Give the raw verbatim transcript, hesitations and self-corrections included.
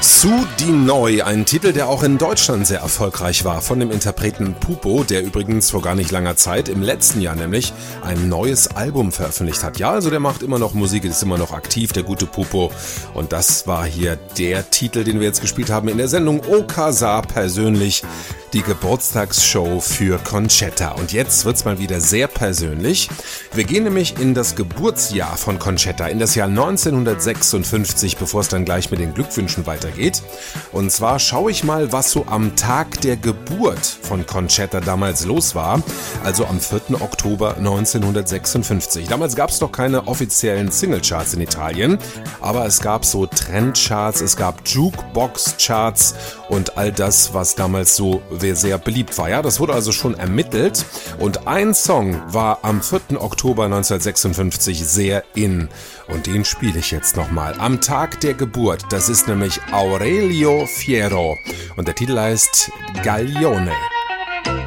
Su Di Noi, ein Titel, der auch in Deutschland sehr erfolgreich war, von dem Interpreten Pupo, der übrigens vor gar nicht langer Zeit, im letzten Jahr nämlich, ein neues Album veröffentlicht hat. Ja, also der macht immer noch Musik, ist immer noch aktiv, der gute Pupo. Und das war hier der Titel, den wir jetzt gespielt haben in der Sendung O Casa persönlich, die Geburtstagsshow für Conchetta. Und jetzt wird's mal wieder sehr persönlich. Wir gehen nämlich in das Geburtsjahr von Conchetta, in das Jahr neunzehnhundertsechsundfünfzig, bevor es dann gleich mit den Glückwünschen weitergeht. Und zwar schaue ich mal, was so am Tag der Geburt von Conchetta damals los war, also am vierten Oktober neunzehnhundertsechsundfünfzig. Damals gab es noch keine offiziellen Singlecharts in Italien, aber es gab so Trendcharts, es gab Jukebox-Charts und all das, was damals so sehr beliebt war. Ja, das wurde also schon ermittelt und ein Song war am vierten Oktober neunzehnhundertsechsundfünfzig sehr in und den spiele ich jetzt nochmal. Am Tag der Geburt, das ist nämlich Aurelio Fierro und der Titel heißt Gaglione.